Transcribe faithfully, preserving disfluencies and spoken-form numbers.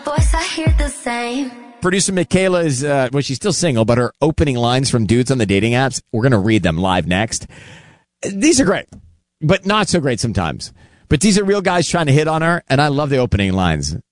Voice, I hear the same. Producer Michaela is, uh, well, she's still single, but her opening lines from dudes on the dating apps, we're going to read them live next. These are great, but not so great sometimes. But these are real guys trying to hit on her, and I love the opening lines.